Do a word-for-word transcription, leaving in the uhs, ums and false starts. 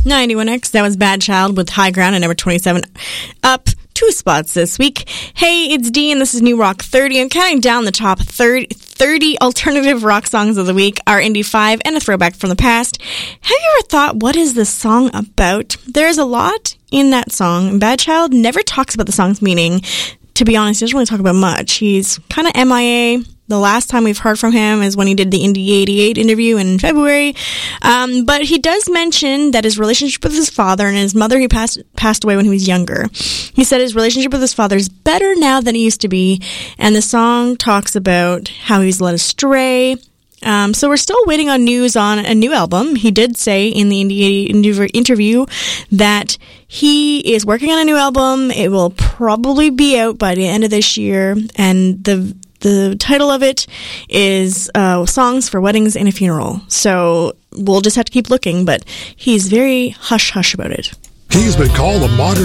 ninety-one X, that was Bad Child with High Ground at number twenty-seven. Up two spots this week. Hey, it's Dee, and this is New Rock thirty. I'm counting down the top thirty, thirty alternative rock songs of the week, our Indie five, and a throwback from the past. Have you ever thought, what is this song about? There's a lot in that song. Bad Child never talks about the song's meaning. To be honest, he doesn't really talk about much. He's kind of M I A. The last time we've heard from him is when he did the Indie eighty-eight interview in February. Um, but he does mention that his relationship with his father and his mother, he passed passed away when he was younger. He said his relationship with his father is better now than it used to be. And the song talks about how he's led astray. Um, so we're still waiting on news on a new album. He did say in the Indie eighty-eight interview that he is working on a new album. It will probably be out by the end of this year. And the The title of it is uh, Songs for Weddings and a Funeral. So we'll just have to keep looking, but he's very hush-hush about it. He's been called a modern